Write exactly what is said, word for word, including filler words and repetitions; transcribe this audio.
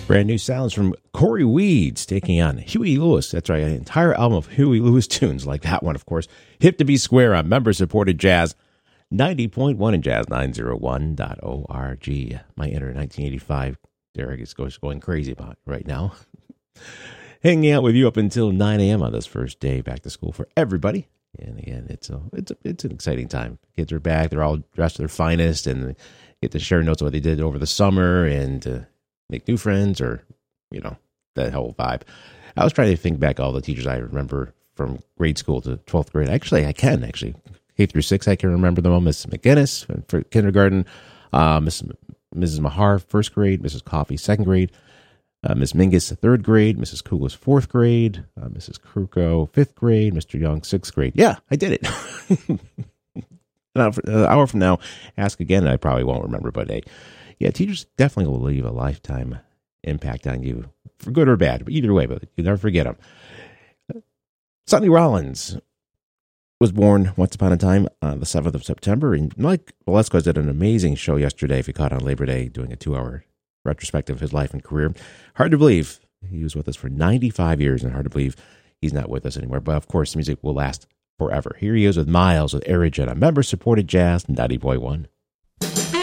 Brand new sounds from Corey Weeds taking on Huey Lewis. That's right, an entire album of Huey Lewis tunes like that one, of course. Hip to be Square on member-supported jazz, ninety point one in jazz, nine oh one dot org. My inner nineteen eighty-five Derek is going crazy about it right now. Hanging out with you up until nine a.m. on this first day back to school for everybody. And again, it's a, it's a, it's an exciting time. Kids are back. They're all dressed their finest and get to share notes of what they did over the summer and uh, make new friends, or, you know, that whole vibe. I was trying to think back all the teachers I remember from grade school to twelfth grade. Actually, I can, actually. K through six, I can remember them all. Missus McGinnis for kindergarten, uh, Missus Missus Mahar, first grade, Missus Coffey, second grade, uh, Miss Mingus, third grade, Missus Kuglis, fourth grade, uh, Missus Kruko, fifth grade, Mister Young, sixth grade. Yeah, I did it. Now, an hour from now, ask again, and I probably won't remember, but hey, yeah, teachers definitely will leave a lifetime impact on you, for good or bad, but either way, but you never forget them. Sonny Rollins was born once upon a time on the seventh of September, and Mike Velasquez did an amazing show yesterday, if you caught on Labor Day, doing a two-hour retrospective of his life and career. Hard to believe he was with us for ninety-five years, and hard to believe he's not with us anymore, but of course, music will last forever. Here he is with Miles with Aerojet on member-supported jazz, ninety point one.